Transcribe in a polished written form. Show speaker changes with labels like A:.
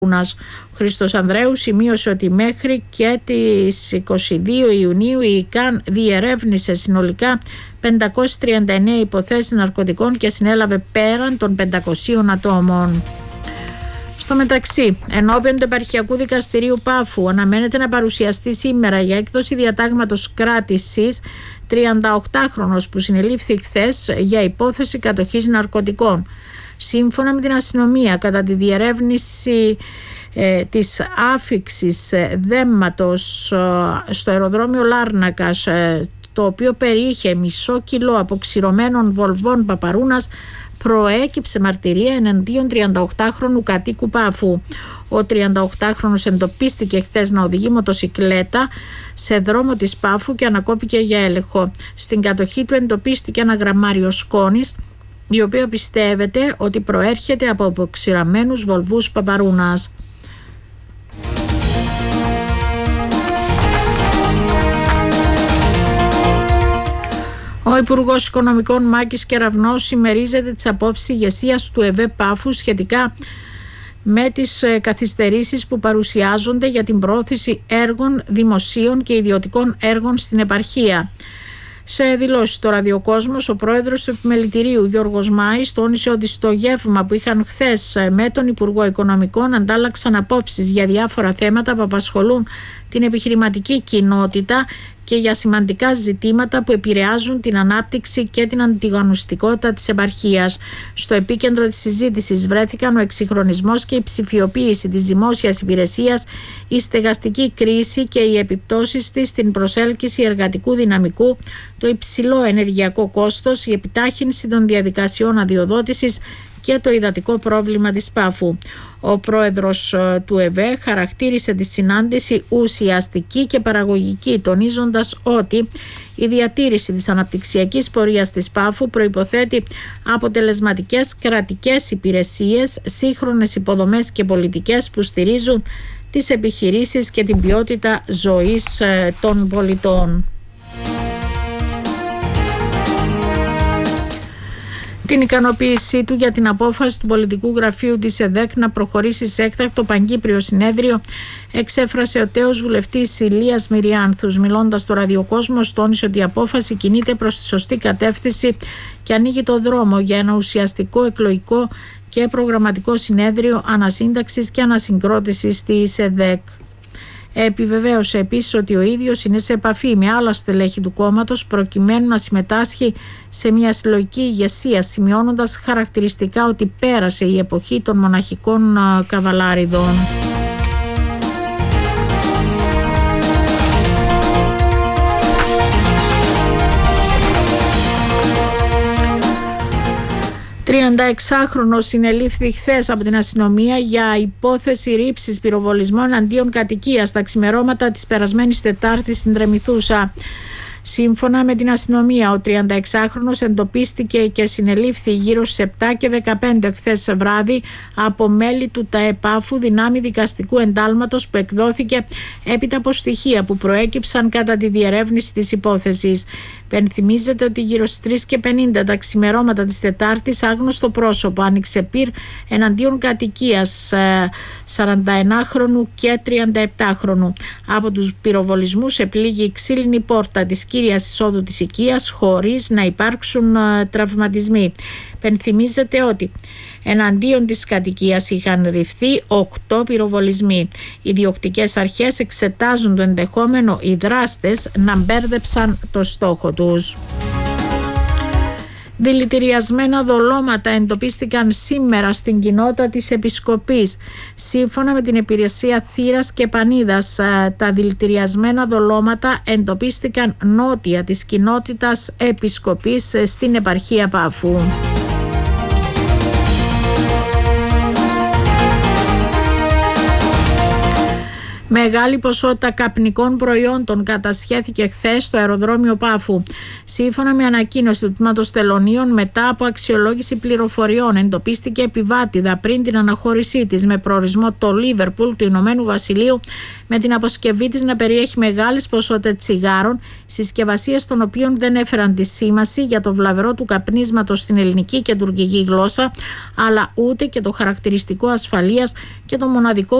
A: Ο Χρήστος Ανδρέου σημείωσε ότι μέχρι και τις 22 Ιουνίου η ΙΚΑΝ διερεύνησε συνολικά 539 υποθέσεις ναρκωτικών και συνέλαβε πέραν των 500 ατόμων. Στο μεταξύ, ενώπιον του Επαρχιακού Δικαστηρίου Πάφου αναμένεται να παρουσιαστεί σήμερα για έκδοση διατάγματος κράτησης 38χρονος που συνελήφθη χθες για υπόθεση κατοχής ναρκωτικών. Σύμφωνα με την αστυνομία, κατά τη διερεύνηση της άφιξης δέμματος στο αεροδρόμιο Λάρνακας, το οποίο περιείχε μισό κιλό αποξηρωμένων βολβών παπαρούνας, προέκυψε μαρτυρία εναντίον 38χρονου κατοίκου Πάφου. Ο 38χρονος εντοπίστηκε χθες να οδηγεί μοτοσικλέτα σε δρόμο της Πάφου και ανακόπηκε για έλεγχο. Στην κατοχή του εντοπίστηκε ένα γραμμάριο σκόνης, η οποία πιστεύεται ότι προέρχεται από αποξηραμένους βολβούς παπαρούνας. Ο Υπουργός Οικονομικών Μάκης Κεραυνός συμμερίζεται τις απόψεις ηγεσίας του ΕΒΕ Πάφου σχετικά με τις καθυστερήσεις που παρουσιάζονται για την προώθηση έργων δημοσίων και ιδιωτικών έργων στην επαρχία. Σε δηλώσεις στο Ραδιοκόσμος, ο πρόεδρος του Επιμελητηρίου Γιώργος Μάης τόνισε ότι στο γεύμα που είχαν χθες με τον Υπουργό Οικονομικών αντάλλαξαν απόψεις για διάφορα θέματα που απασχολούν την επιχειρηματική κοινότητα και για σημαντικά ζητήματα που επηρεάζουν την ανάπτυξη και την αντιγωνιστικότητα της επαρχίας. Στο επίκεντρο της συζήτησης βρέθηκαν ο εξυγχρονισμός και η ψηφιοποίηση της δημόσιας υπηρεσίας, η στεγαστική κρίση και οι επιπτώσεις της στην προσέλκυση εργατικού δυναμικού, το υψηλό ενεργειακό κόστος, η επιτάχυνση των διαδικασιών αδειοδότησης και το υδατικό πρόβλημα της Πάφου. Ο πρόεδρος του ΕΒΕ χαρακτήρισε τη συνάντηση ουσιαστική και παραγωγική, τονίζοντας ότι η διατήρηση της αναπτυξιακής πορείας της Πάφου προϋποθέτει αποτελεσματικές κρατικές υπηρεσίες, σύγχρονες υποδομές και πολιτικές που στηρίζουν τις επιχειρήσεις και την ποιότητα ζωής των πολιτών. Την ικανοποίησή του για την απόφαση του πολιτικού γραφείου της ΕΔΕΚ να προχωρήσει σε έκτακτο παγκύπριο συνέδριο εξέφρασε ο τέος βουλευτής Ηλίας Μυριάνθους. Μιλώντας στο Ραδιοκόσμος, τόνισε ότι η απόφαση κινείται προς τη σωστή κατεύθυνση και ανοίγει το δρόμο για ένα ουσιαστικό εκλογικό και προγραμματικό συνέδριο ανασύνταξης και ανασυγκρότησης της ΕΔΕΚ. Επιβεβαίωσε επίσης ότι ο ίδιος είναι σε επαφή με άλλα στελέχη του κόμματος προκειμένου να συμμετάσχει σε μια συλλογική ηγεσία, σημειώνοντας χαρακτηριστικά ότι πέρασε η εποχή των μοναχικών καβαλάριδων. Ο 36χρονος συνελήφθη χθες από την αστυνομία για υπόθεση ρήψης πυροβολισμών αντίον κατοικίας τα ξημερώματα της περασμένης Τετάρτης στην Τρεμηθούσα. Σύμφωνα με την αστυνομία, ο 36χρονος εντοπίστηκε και συνελήφθη γύρω στις 7 και 15 χθες βράδυ από μέλη του ΤΑΕ Πάφου δυνάμει δικαστικού εντάλματος που εκδόθηκε έπειτα από στοιχεία που προέκυψαν κατά τη διερεύνηση της υπόθεσης. Πενθυμίζεται ότι γύρω στις 3:50 τα ξημερώματα της Τετάρτης άγνωστο πρόσωπο άνοιξε πυρ εναντίον κατοικίας 41χρονου και 37χρονου. Από τους πυροβολισμούς επλήγει η ξύλινη πόρτα της κύριας εισόδου της οικίας χωρίς να υπάρξουν τραυματισμοί. Πενθυμίζεται ότι εναντίον της κατοικίας είχαν ρηφθεί 8 πυροβολισμοί. Οι διοκτικές αρχές εξετάζουν το ενδεχόμενο οι δράστες να μπέρδεψαν το στόχο τους. Δηλητηριασμένα δολώματα εντοπίστηκαν σήμερα στην κοινότητα της Επισκοπής. Σύμφωνα με την υπηρεσία Θύρας και Πανίδας, τα δηλητηριασμένα δολώματα εντοπίστηκαν νότια της κοινότητας Επισκοπής στην επαρχία Πάφου. Μεγάλη ποσότητα καπνικών προϊόντων κατασχέθηκε χθες στο αεροδρόμιο Πάφου. Σύμφωνα με ανακοίνωση του Τμήματος Τελωνίων, μετά από αξιολόγηση πληροφοριών, εντοπίστηκε επιβάτηδα πριν την αναχώρησή της με προορισμό το Λίβερπουλ του Ηνωμένου Βασιλείου, με την αποσκευή της να περιέχει μεγάλες ποσότητες τσιγάρων, συσκευασίες των οποίων δεν έφεραν τη σήμαση για το βλαβερό του καπνίσματος στην ελληνική και τουρκική γλώσσα, αλλά ούτε και το χαρακτηριστικό ασφαλείας και το μοναδικό